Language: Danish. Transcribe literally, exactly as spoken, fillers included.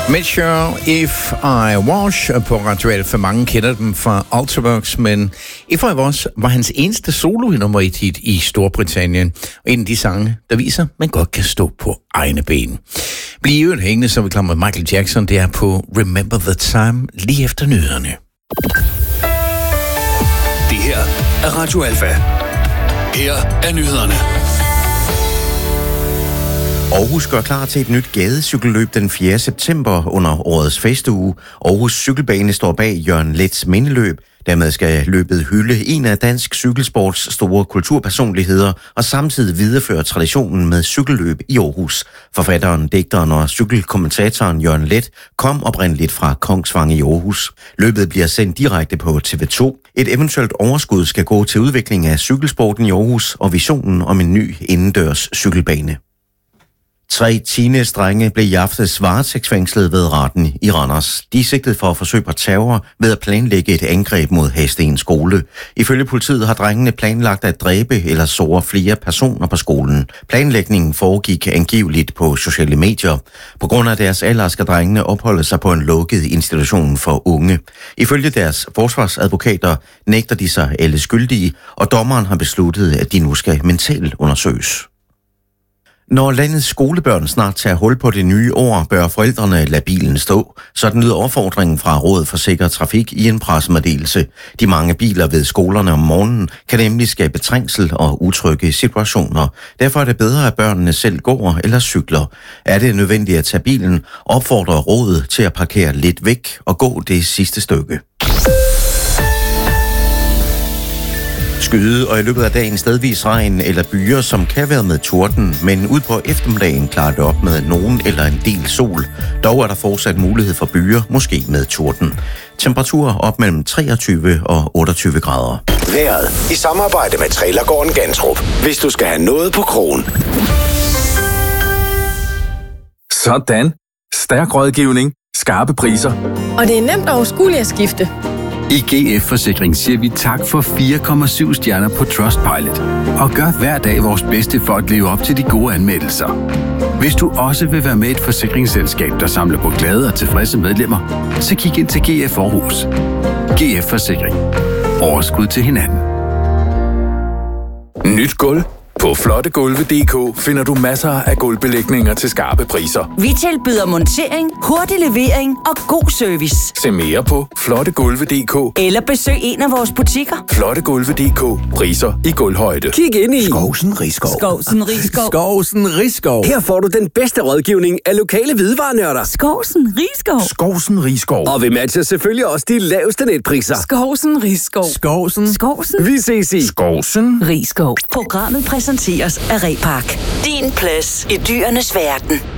Measure If I Was på Radio Alfa. Mange kender dem fra Ultravox, men If I Was var hans eneste solo-nummer i hit i Storbritannien. Og en af de sange, der viser, at man godt kan stå på egne ben. Bliv jo hængende, som vi klammer Michael Jackson, det er på Remember the Time lige efter nyhederne. Det her er Radio Alfa. Her er nyhederne. Aarhus gør klar til et nyt gadecykelløb den fjerde september under årets festuge. Aarhus Cykelbane står bag Jørgen Leths mindeløb. Dermed skal løbet hylde en af dansk cykelsports store kulturpersonligheder og samtidig videreføre traditionen med cykelløb i Aarhus. Forfatteren, digteren og cykelkommentatoren Jørgen Leth kom oprindeligt fra Kongsvang i Aarhus. Løbet bliver sendt direkte på T V to. Et eventuelt overskud skal gå til udvikling af cykelsporten i Aarhus og visionen om en ny indendørs cykelbane. Tre teenage-drenge blev i aftes varetægtsfængslet ved retten i Randers. De er sigtet for at forsøge på terror ved at planlægge et angreb mod Hadsten skole. Ifølge politiet har drengene planlagt at dræbe eller såre flere personer på skolen. Planlægningen foregik angiveligt på sociale medier. På grund af deres alder skal drengene opholde sig på en lukket institution for unge. Ifølge deres forsvarsadvokater nægter de sig alle skyldige, og dommeren har besluttet, at de nu skal mentalt undersøges. Når landets skolebørn snart tager hul på det nye år, bør forældrene lade bilen stå. Sådan lyder opfordringen fra Rådet for Sikker Trafik i en pressemeddelelse. De mange biler ved skolerne om morgenen kan nemlig skabe trængsel og utrygge situationer. Derfor er det bedre, at børnene selv går eller cykler. Er det nødvendigt at tage bilen, opfordrer Rådet til at parkere lidt væk og gå det sidste stykke. Skyde og i løbet af dagen stedvis regn eller byer, som kan være med torden, men ud på eftermiddagen klarer det op med nogen eller en del sol. Dog er der fortsat mulighed for byer, måske med torden. Temperaturer op mellem treogtyve og otteogtyve grader. Vejret i samarbejde med Trailergården Gantrup. Hvis du skal have noget på krogen. Sådan. Stærk rådgivning. Skarpe priser. Og det er nemt og overskueligt at skifte. I G F Forsikring siger vi tak for fire komma syv stjerner på Trustpilot. Og gør hver dag vores bedste for at leve op til de gode anmeldelser. Hvis du også vil være med i et forsikringsselskab, der samler på glade og tilfredse medlemmer, så kig ind til G F Aarhus. G F Forsikring. Overskud til hinanden. Nyt gulv. På flottegulve punktum d k finder du masser af gulvbelægninger til skarpe priser. Vi tilbyder montering, hurtig levering og god service. Se mere på flottegulve punktum d k eller besøg en af vores butikker. flottegulve punktum d k. Priser i gulvhøjde. Kig ind i Skovsen Rigskov. Skovsen Rigskov. Skovsen Rigskov. Her får du den bedste rådgivning af lokale hvidevarenørder. Skovsen Rigskov. Skovsen Rigskov. Og vi matcher selvfølgelig også de laveste netpriser. Skovsen Rigskov. Skovsen. Skovsen. Vi ses i Skovsen Rigskov. Programmet præsenteres af Repark. Din plads i dyrenes verden.